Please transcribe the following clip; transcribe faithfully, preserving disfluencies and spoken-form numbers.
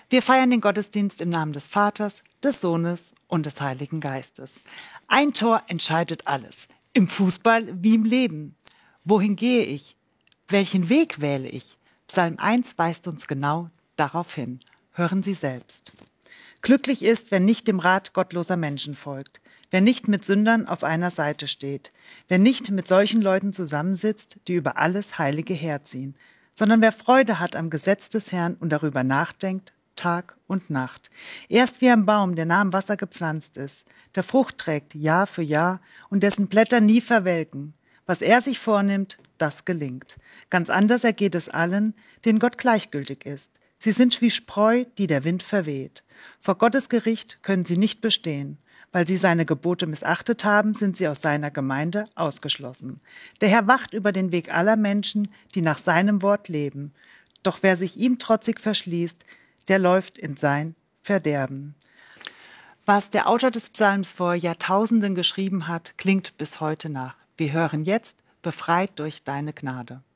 Wir feiern den Gottesdienst im Namen des Vaters, des Sohnes und des Heiligen Geistes. Ein Tor entscheidet alles. Im Fußball wie im Leben. Wohin gehe ich? Welchen Weg wähle ich? Psalm eins weist uns genau darauf hin. Hören Sie selbst. Glücklich ist, wer nicht dem Rat gottloser Menschen folgt, wer nicht mit Sündern auf einer Seite steht, wer nicht mit solchen Leuten zusammensitzt, die über alles Heilige herziehen, sondern wer Freude hat am Gesetz des Herrn und darüber nachdenkt, Tag und Nacht. Er ist wie ein Baum, der nah am Wasser gepflanzt ist, der Frucht trägt Jahr für Jahr und dessen Blätter nie verwelken. Was er sich vornimmt, das gelingt. Ganz anders ergeht es allen, denen Gott gleichgültig ist. Sie sind wie Spreu, die der Wind verweht. Vor Gottes Gericht können sie nicht bestehen. Weil sie seine Gebote missachtet haben, sind sie aus seiner Gemeinde ausgeschlossen. Der Herr wacht über den Weg aller Menschen, die nach seinem Wort leben. Doch wer sich ihm trotzig verschließt, der läuft in sein Verderben. Was der Autor des Psalms vor Jahrtausenden geschrieben hat, klingt bis heute nach. Wir hören jetzt: Befreit durch deine Gnade.